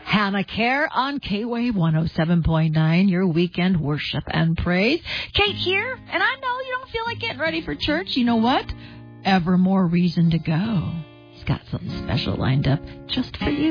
Hannah Care on K-Way 107.9, your weekend worship and praise. Kate here, and I know you don't feel like getting ready for church. You know what? Ever more reason to go. He's got something special lined up just for you.